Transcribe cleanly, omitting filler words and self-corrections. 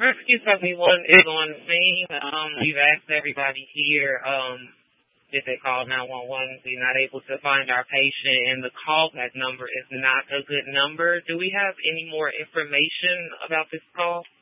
Rescue 71 is on the scene. We've asked everybody here if they call 911. We're not able to find our patient, and the callback number is not a good number. Do we have any more information about this call?